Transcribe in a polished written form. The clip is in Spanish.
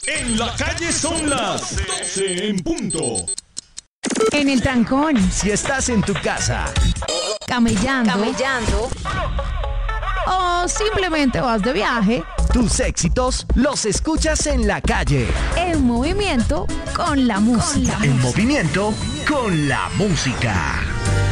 En la calle son las 12 en punto. En el trancón, Si estás en tu casa, camellando, o simplemente vas de viaje, tus éxitos los escuchas en la calle. en movimiento con la música. En movimiento con la música.